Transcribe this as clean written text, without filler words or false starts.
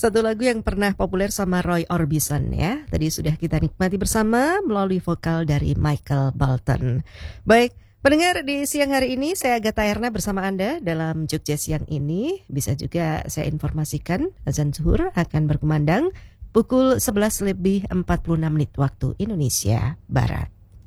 Satu lagu yang pernah populer sama Roy Orbison ya. Tadi sudah kita nikmati bersama melalui vokal dari Michael Bolton. Baik, pendengar, di siang hari ini saya Agatha Erna bersama Anda dalam Jogja Siang ini. Bisa juga saya informasikan azan zuhur akan berkumandang pukul 11 lebih 46 menit waktu Indonesia Barat.